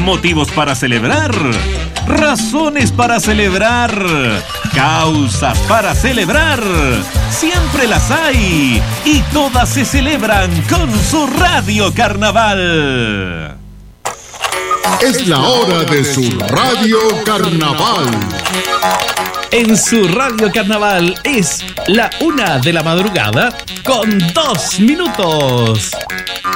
motivos para celebrar, razones para celebrar, causas para celebrar. Siempre las hay y todas se celebran con su Radio Carnaval. Es la hora de su Radio Carnaval. En su Radio Carnaval es la 1 de la madrugada con 2 minutos.